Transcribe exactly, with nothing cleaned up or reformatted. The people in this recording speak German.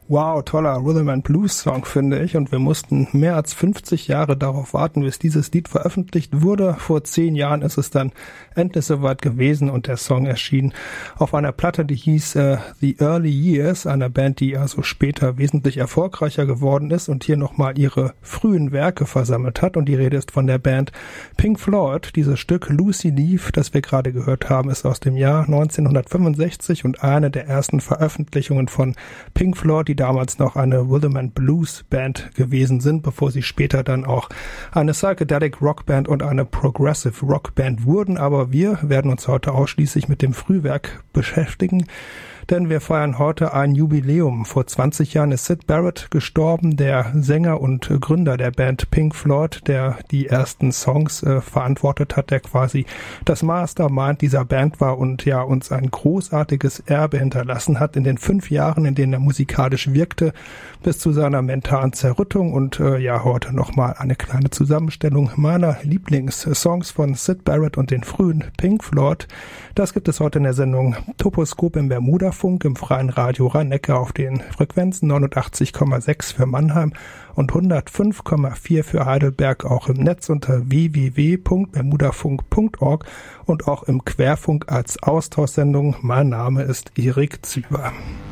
Wow, toller Rhythm and Blues Song, finde ich. Und wir mussten mehr als fünfzig Jahre darauf warten, bis dieses Lied veröffentlicht wurde. Vor zehn Jahren ist es dann endlich soweit gewesen und der Song erschien auf einer Platte, die hieß äh, The Early Years, einer Band, die also später wesentlich erfolgreicher geworden ist und hier nochmal ihre frühen Werke versammelt hat. Und die Rede ist von der Band Pink Floyd. Dieses Stück Lucy Leaf, das wir gerade gehört haben, ist aus dem Jahr neunzehnhundertfünfundsechzig und eine der ersten Veröffentlichungen von Pink Floyd, die damals noch eine Rhythm and Blues Band gewesen sind, bevor sie später dann auch eine Psychedelic Rock Band und eine Progressive Rock Band wurden. Aber wir werden uns heute ausschließlich mit dem Frühwerk beschäftigen, denn wir feiern heute ein Jubiläum. Vor zwanzig Jahren ist Syd Barrett gestorben, der Sänger und Gründer der Band Pink Floyd, der die ersten Songs äh, verantwortet hat, der quasi das Mastermind dieser Band war und ja uns ein großartiges Erbe hinterlassen hat in den fünf Jahren, in denen er musikalisch wirkte, bis zu seiner mentalen Zerrüttung. Und äh, ja, heute nochmal eine kleine Zusammenstellung meiner Lieblingssongs von Syd Barrett und den frühen Pink Floyd. Das gibt es heute in der Sendung Toposkop im Bermudafunk im freien Radio Rhein-Neckar auf den Frequenzen neunundachtzig Komma sechs für Mannheim und hundertfünf Komma vier für Heidelberg, auch im Netz unter w w w punkt bermudafunk punkt org und auch im Querfunk als Austauschsendung. Mein Name ist Erik Züber.